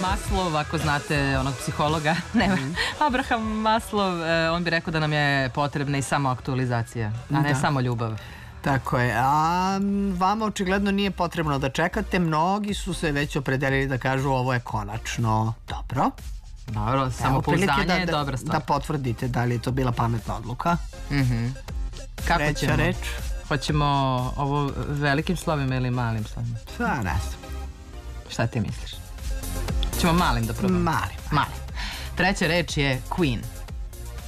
Maslow, ako znate onog psihologa, Abraham Maslow, on bi rekao da nam je potrebna i samo aktualizacija, a ne samo ljubav. Tako je, a vama očigledno nije potrebno da čekate, mnogi su se već opredelili da kažu ovo je konačno. Dobro, samopouzdanje je dobra stvar. Da potvrdite da li je to bila pametna odluka. Kako Treća ćemo? reč. Hoćemo ovo velikim slovima ili malim slovima? Ne znam. Šta ti misliš? Ćemo malim da probamo? Malim. Treća reč je Queen.